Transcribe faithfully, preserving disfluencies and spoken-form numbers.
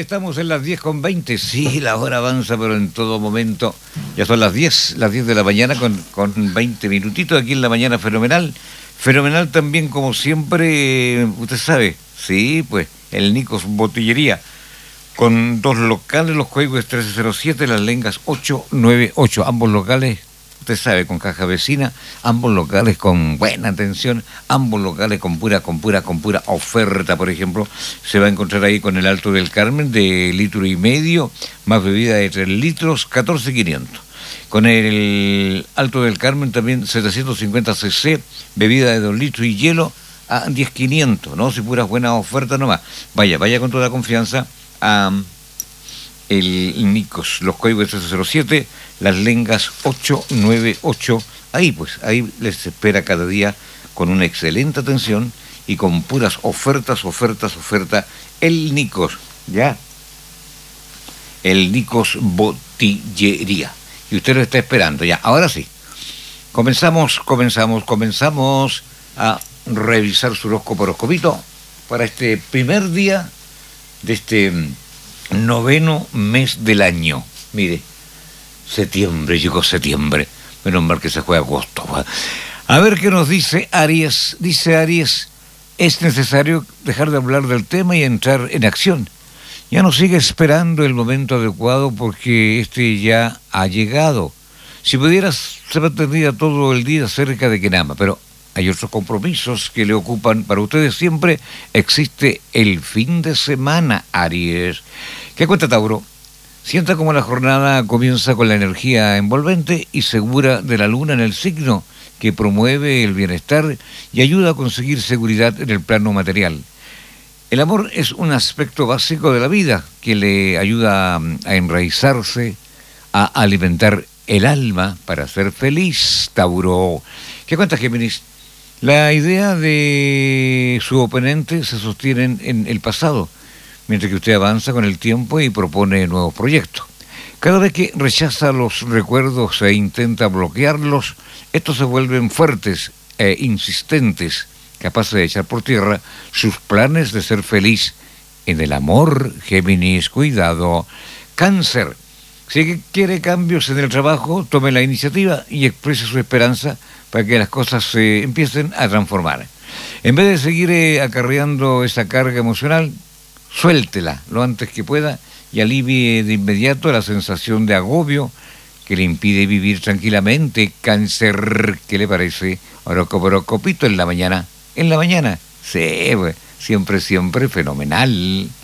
estamos en las diez con veinte. Sí, la hora avanza, pero en todo momento. Ya son las diez, las diez de la mañana con, con veinte minutitos aquí en la mañana fenomenal. Fenomenal también, como siempre, usted sabe, sí, pues, el Nicos Botillería. Con dos locales, los códigos trece cero siete, las lengas ocho nueve ocho. Ambos locales, usted sabe, con caja vecina, ambos locales con buena atención, ambos locales con pura, con pura, con pura oferta. Por ejemplo, se va a encontrar ahí con el Alto del Carmen de litro y medio, más bebida de tres litros, catorce mil quinientos. Con el Alto del Carmen también setecientos cincuenta centilitros, bebida de dos litros y hielo a diez mil quinientos, ¿no? Si puras buenas ofertas nomás. Vaya, vaya con toda confianza a el Nicos, los códigos trece cero siete, las lengas ocho nueve ocho. Ahí pues, ahí les espera cada día con una excelente atención y con puras ofertas, ofertas, ofertas. El Nicos, ¿ya? El Nicos Botillería. Y usted lo está esperando, ya. Ahora sí. Comenzamos, comenzamos, comenzamos a revisar su horóscopo horoscopito para este primer día de este noveno mes del año. Mire, septiembre, llegó septiembre. Menos mal que se fue agosto. A ver qué nos dice Aries. Dice Aries, es necesario dejar de hablar del tema y entrar en acción. Ya no sigue esperando el momento adecuado porque este ya ha llegado. Si pudieras, se mantendría todo el día cerca de quien ama, pero hay otros compromisos que le ocupan. Para ustedes siempre existe el fin de semana, Aries. ¿Qué cuenta, Tauro? Sienta como la jornada comienza con la energía envolvente y segura de la luna en el signo, que promueve el bienestar y ayuda a conseguir seguridad en el plano material. El amor es un aspecto básico de la vida que le ayuda a enraizarse, a alimentar el alma para ser feliz, Tauro. ¿Qué cuenta, Géminis? La idea de su oponente se sostiene en el pasado, mientras que usted avanza con el tiempo y propone nuevos proyectos. Cada vez que rechaza los recuerdos e intenta bloquearlos, estos se vuelven fuertes e insistentes, capaces de echar por tierra sus planes de ser feliz. En el amor, Géminis, cuidado. Cáncer. Si quiere cambios en el trabajo, tome la iniciativa y exprese su esperanza para que las cosas se eh, empiecen a transformar. En vez de seguir eh, acarreando esa carga emocional, suéltela lo antes que pueda y alivie de inmediato la sensación de agobio que le impide vivir tranquilamente. Cáncer, ¿qué le parece? Horóscopo en la mañana. En la mañana, sí, siempre, siempre fenomenal.